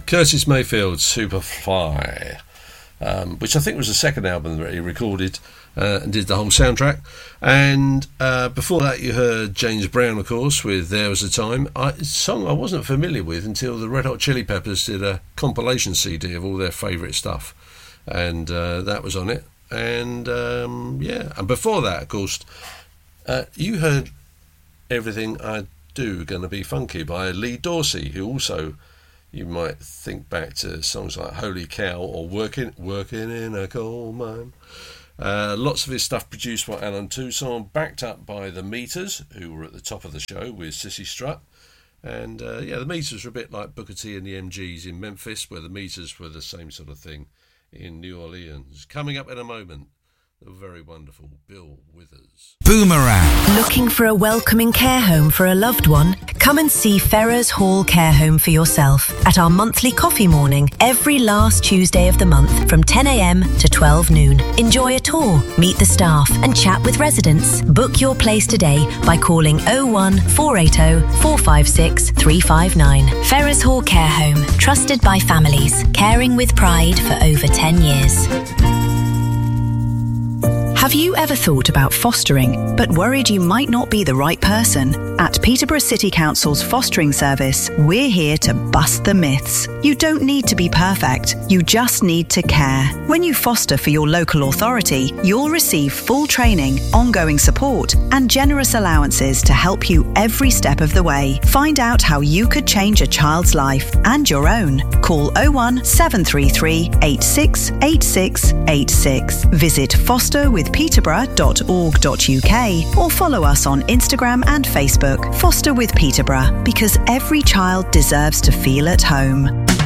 Curtis Mayfield's Superfly, which I think was the second album that he recorded and did the whole soundtrack. And before that you heard James Brown, of course, with There Was a Time, a song I wasn't familiar with until the Red Hot Chili Peppers did a compilation CD of all their favourite stuff, and that was on it. And and before that, of course, you heard Everything I Do Gonna Be Funky by Lee Dorsey, who also, you might think back to songs like Holy Cow or Working in a Coal Mine. Lots of his stuff produced by Alan Toussaint, backed up by the Meters, who were at the top of the show with Sissy Strut. And the Meters were a bit like Booker T and the MGs in Memphis, where the Meters were the same sort of thing in New Orleans. Coming up in a moment, the very wonderful Bill Withers. Boomerang. Looking for a welcoming care home for a loved one? Come and see Ferrers Hall Care Home for yourself at our monthly coffee morning every last Tuesday of the month from 10 a.m. to 12 noon. Enjoy a tour, meet the staff and chat with residents. Book your place today by calling 01 480 456 359. Ferrers Hall Care Home, trusted by families, caring with pride for over 10 years. Have you ever thought about fostering, but worried you might not be the right person? At Peterborough City Council's fostering service, we're here to bust the myths. You don't need to be perfect, you just need to care. When you foster for your local authority, you'll receive full training, ongoing support, and generous allowances to help you every step of the way. Find out how you could change a child's life and your own. Call 01 733 86 86 86. Visit fosterwithpeterborough.org.uk or follow us on Instagram and Facebook. Foster with Peterborough, because every child deserves to feel at home.